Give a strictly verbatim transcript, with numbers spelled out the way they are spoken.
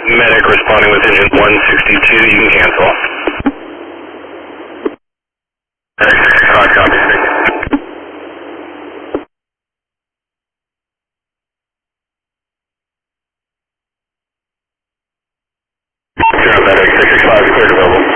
medic responding with engine one sixty-two, you can cancel. Medic sixty-five, copy. Zero medic sixty-five, clear to level.